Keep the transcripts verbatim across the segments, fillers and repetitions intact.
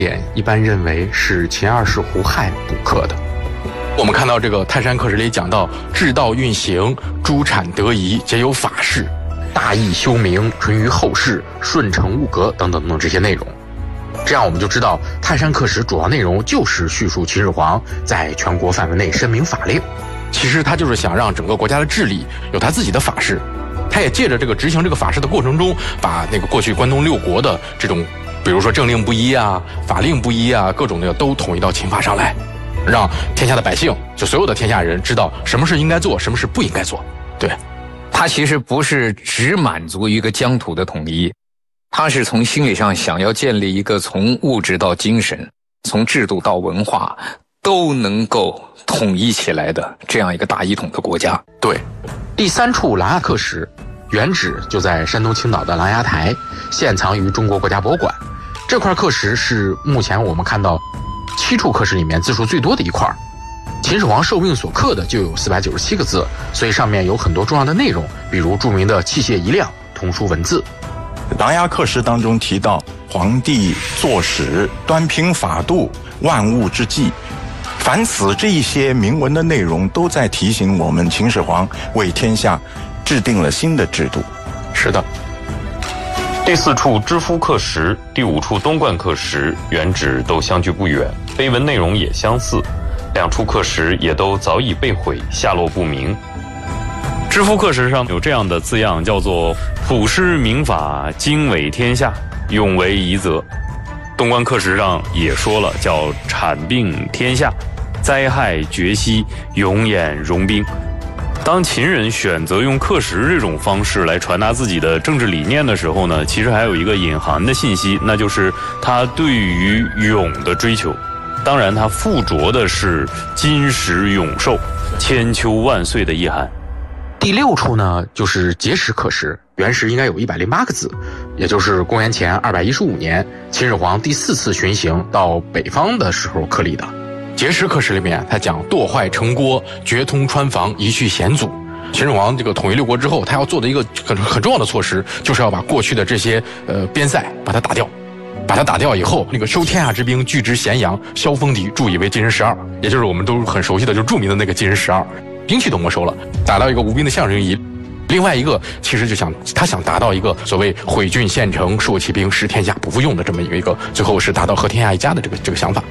点一般认为是秦二世胡亥补刻的。我们看到这个泰山刻石里讲到治道运行，诸产得宜，皆有法事，大义修明，淳于后世，顺承物格等等等等这些内容。这样我们就知道泰山刻石主要内容就是叙述秦始皇在全国范围内申明法令。其实他就是想让整个国家的治理有他自己的法事，他也借着这个执行这个法事的过程中，把那个过去关东六国的这种比如说政令不一啊，法令不一啊，各种的都统一到秦法上来，让天下的百姓，就所有的天下人知道什么是应该做，什么是不应该做。对， 他其实不是只满足于一个疆土的统一，他是从心理上想要建立一个从物质到精神，从制度到文化都能够统一起来的这样一个大一统的国家。 对，第三处琅琊刻石原址就在山东青岛的琅琊台，现藏于中国国家博物馆。这块刻石是目前我们看到七处刻石里面字数最多的一块。秦始皇受命所刻的就有四百九十七个字，所以上面有很多重要的内容，比如著名的器械一亮、通书文字。 琅琊刻石当中提到皇帝作史，端平法度，万物之纪，凡此这一些铭文的内容都在提醒我们秦始皇为天下制定了新的制度。 是的。 第四处知夫刻石，第五处东冠刻石原址都相距不远，碑文内容也相似，两处刻石也都早已被毁，下落不明。知夫刻石上有这样的字样，叫做普施明法，经纬天下，永为夷则。东冠刻石上也说了，叫铲并天下，灾害绝息，永掩戎兵。当秦人选择用刻石这种方式来传达自己的政治理念的时候呢，其实还有一个隐含的信息，那就是他对于永的追求。当然他附着的是金石永寿，千秋万岁的意涵。 第六处呢，就是碣石刻石，原石应该有一百零八个字，也就是公元前二百一十五年秦始皇第四次巡行到北方的时候刻立的。碣石刻石里面他讲剁坏城郭，决通川防，移去险阻。秦始皇这个统一六国之后，他要做的一个很很重要的措施，就是要把过去的这些呃边塞把它打掉。把它打掉以后，那个收天下之兵，拒之咸阳，削封敌，铸以为金人十二，也就是我们都很熟悉的，就著名的那个金人十二，兵器都没收了，达到一个无兵的象征意义。另外一个，其实就想他想达到一个所谓毁郡县城，朔骑兵，食天下不复用的这么一个，最后是达到和天下一家的这个这个想法。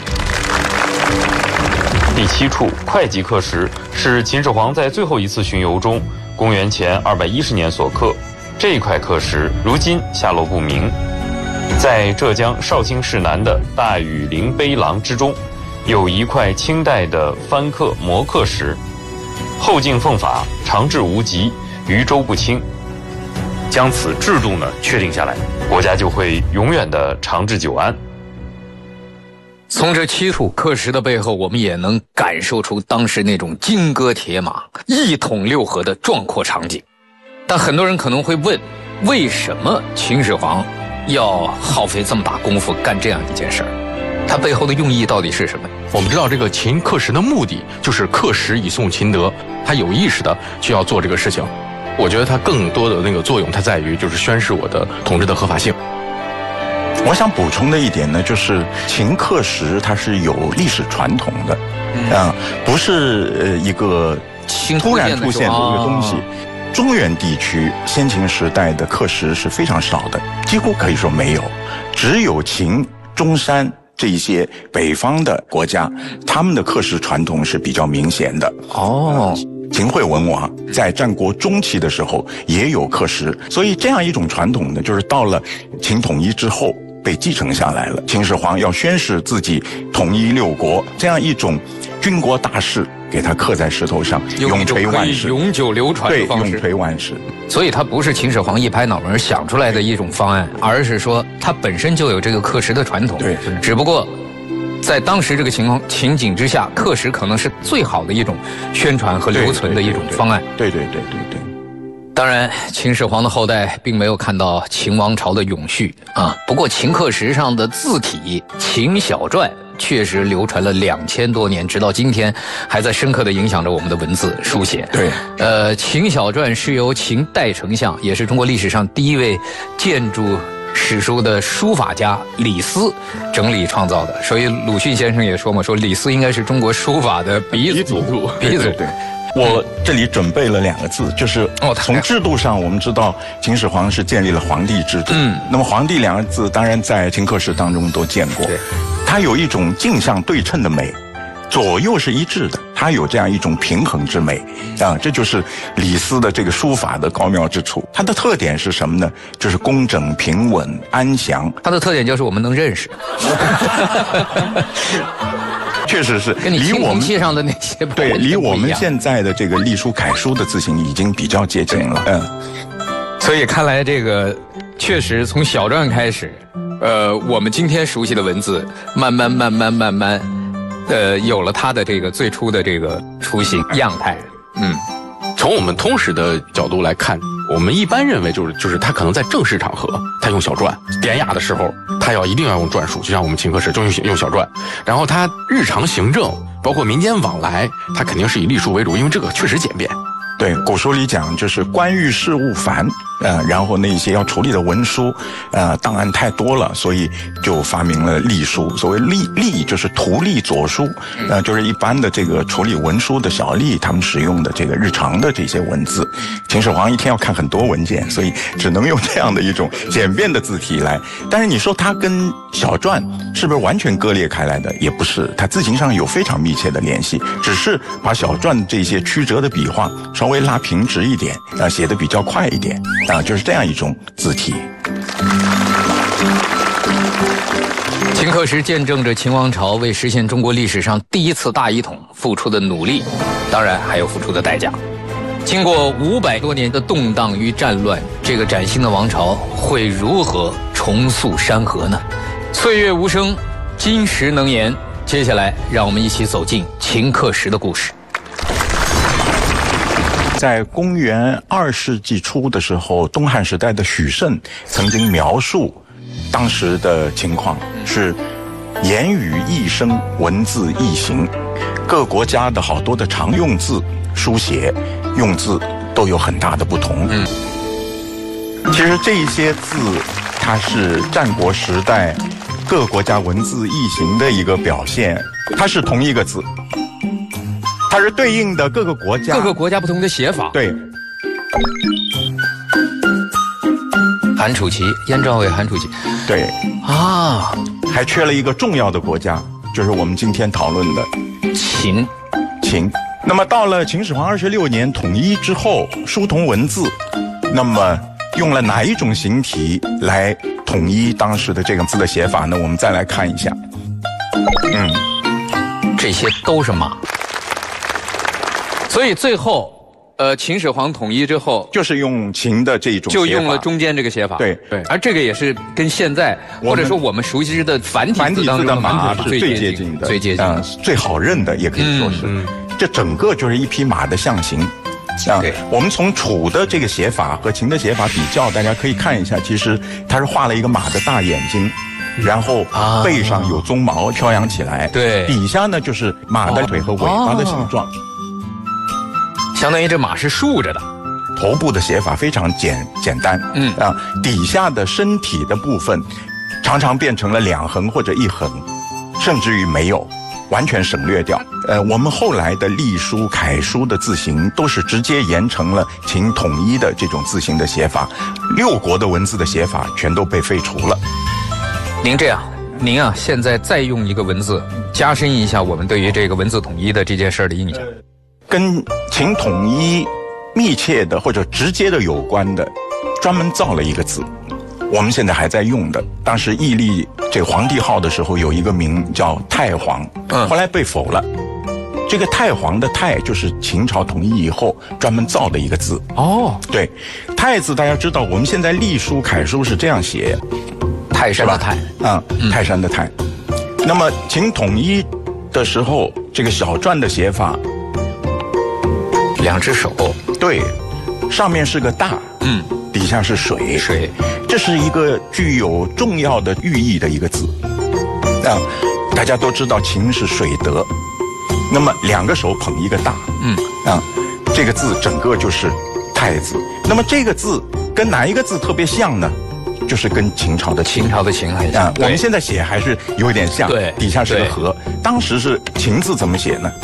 第七处会稽刻石是秦始皇在最后一次巡游中，公元前二百一十年所刻。这一块刻石如今下落不明。在浙江绍兴市南的大禹陵碑廊之中，有一块清代的翻刻摹刻石，后晋奉法，长治无疾，余州不清。将此制度呢确定下来，国家就会永远的长治久安。 从这七处刻石的背后，我们也能感受出当时那种金戈铁马、一统六合的壮阔场景。但很多人可能会问，为什么秦始皇要耗费这么大功夫干这样一件事儿？它背后的用意到底是什么？ 我们知道这个秦刻石的目的就是刻石以颂秦德，他有意识的就要做这个事情。我觉得它更多的那个作用，它在于就是宣示我的统治的合法性。 我想补充的一点呢，就是秦刻石它是有历史传统的，啊、嗯，不是呃一个突然出现的一个东西。中原地区先秦时代的刻石是非常少的，几乎可以说没有，只有秦、中山这一些北方的国家，他们的刻石传统是比较明显的。 哦， 秦惠文王在战国中期的时候也有刻石，所以这样一种传统呢，就是到了秦统一之后被继承下来了。秦始皇要宣示自己统一六国，这样一种军国大事给他刻在石头上，永垂万世， 永久流传的方式， 对，永垂万世。 所以它不是秦始皇一拍脑门想出来的一种方案，而是说它本身就有这个刻石的传统。 对， 只不过在当时这个情况情景之下，刻石可能是最好的一种宣传和留存的一种方案。 对对对对 对, 对。 当然，秦始皇的后代并没有看到秦王朝的永续啊。不过，秦刻石上的字体《秦小篆》确实流传了两千多年，直到今天还在深刻地影响着我们的文字书写。 对， 呃，秦小篆是由秦代丞相，也是中国历史上第一位建筑史书的书法家李斯整理创造的。所以鲁迅先生也说嘛，说李斯应该是中国书法的鼻祖。鼻祖。 对。我这里准备了两个字，就是从制度上，我们知道秦始皇是建立了皇帝制度。嗯，那么皇帝两个字，当然在秦刻石当中都见过。对，它有一种镜像对称的美，左右是一致的，它有这样一种平衡之美啊，这就是李斯的这个书法的高妙之处。它的特点是什么呢？就是工整、平稳、安详。 它的特点就是我们能认识。 确实是， 跟你青铜器上的那些对，离我们现在的这个隶书楷书的字形已经比较接近了。嗯， 所以看来这个确实从小篆开始，呃，我们今天熟悉的文字，慢慢慢慢慢慢，呃，有了它的这个最初的这个雏形样态。嗯， 从我们通识的角度来看，我们一般认为就是就是他可能在正式场合他用小篆，典雅的时候他要一定要用篆书，就像我们秦刻石就用用小篆，然后他日常行政包括民间往来，他肯定是以隶书为主，因为这个确实简便。 对，古书里讲就是官狱事务繁，呃，然后那些要处理的文书，呃，档案太多了，所以就发明了隶书。所谓隶，隶就是图隶左书，呃，就是一般的这个处理文书的小吏他们使用的这个日常的这些文字。秦始皇一天要看很多文件，所以只能用这样的一种简便的字体来。但是你说它跟小篆是不是完全割裂开来的？也不是，它字形上有非常密切的联系，只是把小篆这些曲折的笔画稍微拉平直一点，啊，写得比较快一点，啊，就是这样一种字体。 秦刻石见证着秦王朝为实现中国历史上第一次大一统付出的努力，当然还有付出的代价。经过五百多年的动荡与战乱，这个崭新的王朝会如何重塑山河呢？岁月无声，今时能言。接下来，让我们一起走进秦刻石的故事。 在公元二世纪初的时候，东汉时代的许慎曾经描述当时的情况是言语异声，文字异形，各国家的好多的常用字书写用字都有很大的不同。嗯，其实这些字它是战国时代各国家文字异形的一个表现，它是同一个字，它是对应的各个国家， 各个国家不同的写法。 对， 韩楚齐，燕赵魏韩楚齐。 对啊， 还缺了一个重要的国家，就是我们今天讨论的秦。 秦。那么到了秦始皇二十六年统一之后，书同文字，那么用了哪一种形体来统一当时的这个字的写法呢？我们再来看一下。 嗯，这些都是马。所以最后，呃，秦始皇统一之后， 就是用秦的这种写法， 就用了中间这个写法。 对对， 而这个也是跟现在或者说我们熟悉的繁体字当中的马是最接近的， 最接近的， 最好认的，也可以说是。嗯，这整个就是一匹马的象形。啊，我们从楚的这个写法和秦的写法比较，大家可以看一下，其实它是画了一个马的大眼睛，然后背上有鬃毛飘扬起来， 对， 底下呢就是马的腿和尾巴的形状， 相当于这马是竖着的。 头部的写法非常简简单，嗯啊，底下的身体的部分常常变成了两横或者一横，甚至于没有。完全省略掉。呃，我们后来的隶书、楷书的字形都是直接沿承了秦统一的这种字形的写法，六国的文字的写法全都被废除了。 您这样，您啊，现在再用一个文字加深一下我们对于这个文字统一的这件事的印象。 跟秦统一密切的或者直接的有关的，专门造了一个字。我们现在还在用的，当时义历这个皇帝号的时候有一个名叫太皇，嗯，后来被否了。这个太皇的太就是秦朝统一以后专门造的一个字。哦，对，太字大家知道，我们现在隶书、楷书是这样写， 泰山的泰， 啊、嗯，泰山的泰。那么秦统一的时候，这个小篆的写法， 两只手， 对，上面是个大，嗯。底下是水， 水， 这是一个具有重要的寓意的一个字。啊，大家都知道秦是水德，那么两个手捧一个大，嗯，啊，这个字整个就是太字。那么这个字跟哪一个字特别像呢？ 就是跟秦朝的秦， 秦朝的秦很像。 啊，我们现在写还是有一点像， 对， 底下是个禾。当时是秦字怎么写呢？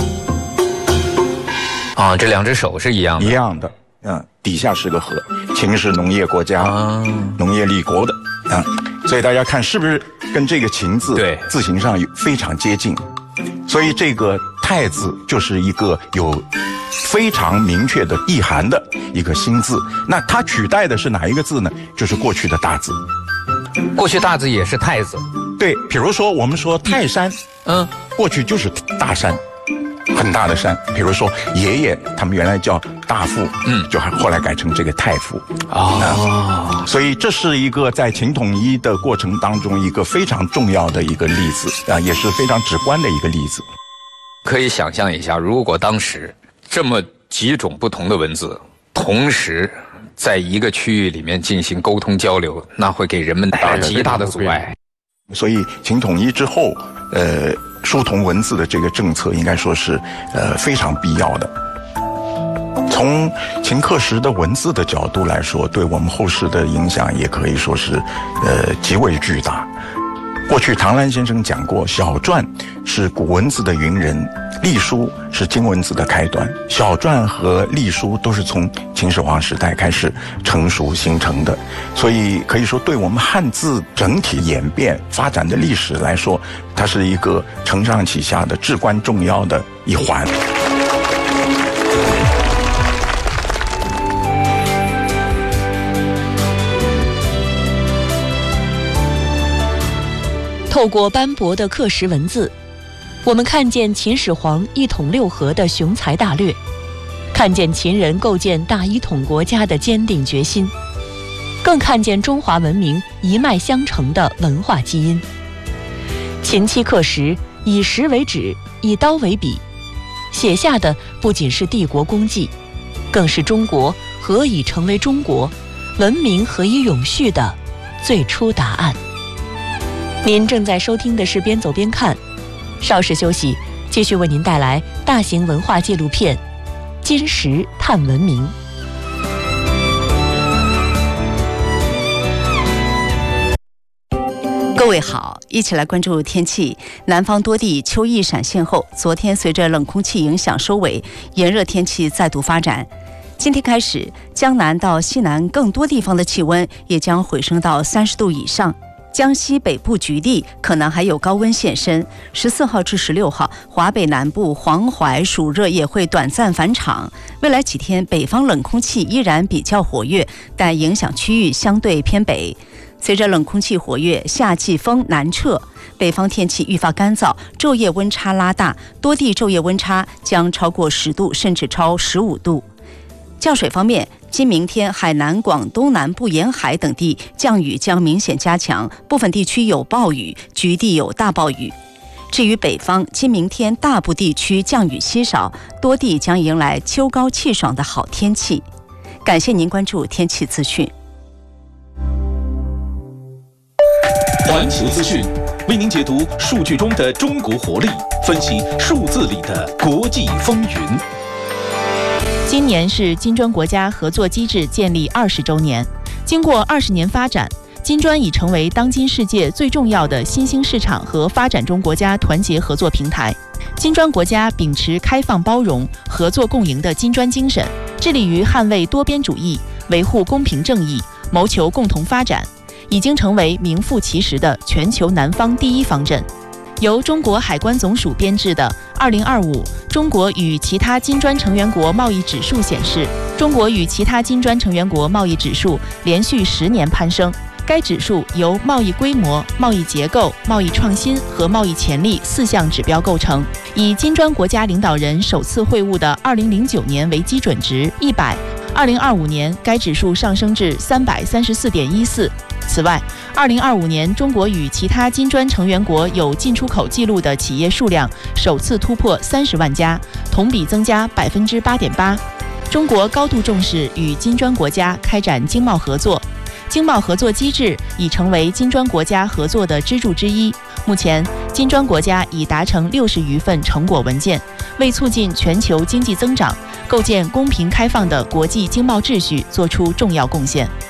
啊，这两只手是一样的， 一样的，嗯，底下是个禾。秦是农业国家，啊、农业立国的，啊，所以大家看是不是跟这个秦字对字形上有非常接近？所以这个太字就是一个有非常明确的意涵的一个新字。那它取代的是哪一个字呢？就是过去的大字。 过去大字也是太字。 对，比如说我们说泰山，嗯，过去就是大山，很大的山。比如说爷爷他们原来叫大父，嗯，就后来改成这个太父。哦、啊，所以这是一个在秦统一的过程当中一个非常重要的一个例子啊，也是非常直观的一个例子。 可以想象一下，如果当时这么几种不同的文字同时在一个区域里面进行沟通交流，那会给人们带来极大的阻碍。 所以秦统一之后，呃，书同文字的这个政策应该说是呃非常必要的。从秦刻石的文字的角度来说，对我们后世的影响也可以说是呃极为巨大。过去唐兰先生讲过，小篆是古文字的云人，隶书是今文字的开端。小篆和隶书都是从秦始皇时代开始成熟形成的，所以可以说对我们汉字整体演变发展的历史来说，它是一个承上启下的至关重要的一环。 透过斑驳的刻石文字，我们看见秦始皇一统六合的雄才大略，看见秦人构建大一统国家的坚定决心，更看见中华文明一脉相承的文化基因。秦期刻石以石为纸，以刀为笔，写下的不仅是帝国功绩，更是中国何以成为中国，文明何以永续的最初答案。您正在收听的是边走边看，稍事休息，继续为您带来大型文化纪录片《金石探文明》。 各位好，一起来关注天气。南方多地秋意闪现后，昨天随着冷空气影响收尾，炎热天气再度发展。今天开始，江南到西南更多地方的气温也将回升到三十度以上。江西北部局地可能还有高温现身。十四号至十六号，华北南部黄淮暑热也会短暂返场。未来几天，北方冷空气依然比较活跃，但影响区域相对偏北。随着冷空气活跃，夏季风南撤，北方天气愈发干燥，昼夜温差拉大，多地昼夜温差将超过十度，甚至超十五度。降水方面，今明天海南、广东南部沿海等地降雨将明显加强，部分地区有暴雨，局地有大暴雨。至于北方，今明天大部地区降雨稀少，多地将迎来秋高气爽的好天气。感谢您关注天气资讯。 环球资讯为您解读数据中的中国活力，分析数字里的国际风云。 今年是金砖国家合作机制建立二十周年。经过二十年发展，金砖已成为当今世界最重要的新兴市场和发展中国家团结合作平台。金砖国家秉持开放包容、合作共赢的金砖精神，致力于捍卫多边主义，维护公平正义，谋求共同发展，已经成为名副其实的全球南方第一方阵。由中国海关总署编制的二零二五中国与其他金砖成员国贸易指数显示，中国与其他金砖成员国贸易指数连续十年攀升。该指数由贸易规模、贸易结构、贸易创新和贸易潜力四项指标构成。以金砖国家领导人首次会晤的二零零九年为基准值一百，二零二五年该指数上升至三百三十四点一四。此外，二零二五年中国与其他金砖成员国有进出口记录的企业数量首次突破三十万家，同比增加百分之八点八。中国高度重视与金砖国家开展经贸合作，经贸合作机制已成为金砖国家合作的支柱之一。目前，金砖国家已达成六十余份成果文件，为促进全球经济增长、构建公平开放的国际经贸秩序做出重要贡献。